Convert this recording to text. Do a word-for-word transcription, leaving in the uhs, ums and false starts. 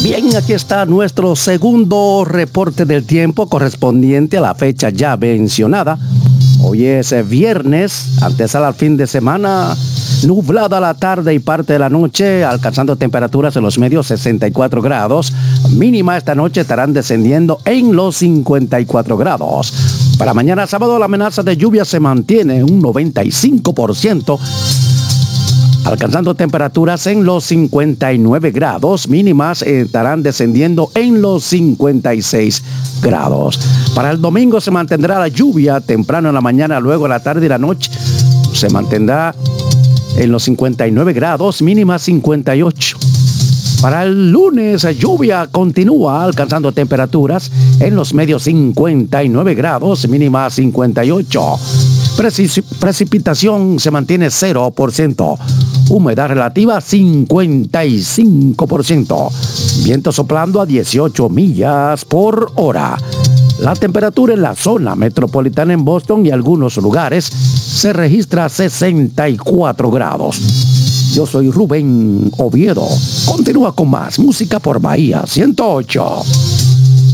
Bien, aquí está nuestro segundo reporte del tiempo correspondiente a la fecha ya mencionada. Hoy es viernes, antesala al fin de semana, nublada la tarde y parte de la noche, alcanzando temperaturas en los medios sesenta y cuatro grados. Mínima esta noche estarán descendiendo en los cincuenta y cuatro grados. Para mañana sábado la amenaza de lluvia se mantiene un noventa y cinco por ciento. Alcanzando temperaturas en los cincuenta y nueve grados, mínimas estarán descendiendo en los cincuenta y seis grados. Para el domingo se mantendrá la lluvia temprano en la mañana, luego en la tarde y la noche se mantendrá en los cincuenta y nueve grados, mínima cincuenta y ocho. Para el lunes, lluvia continúa alcanzando temperaturas en los medios cincuenta y nueve grados, mínima cincuenta y ocho. Preci- precipitación se mantiene cero por ciento. Humedad relativa cincuenta y cinco por ciento. Viento soplando a dieciocho millas por hora. La temperatura en la zona metropolitana en Boston y algunos lugares se registra sesenta y cuatro grados. Yo soy Rubén Oviedo. Continúa con más música por Bahía ciento ocho.